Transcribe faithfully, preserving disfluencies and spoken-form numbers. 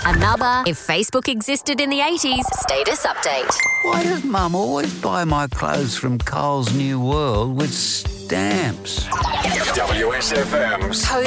Another If Facebook Existed in the eighties status update. Why does Mum always buy my clothes from Carl's New World with stamps? W S F M's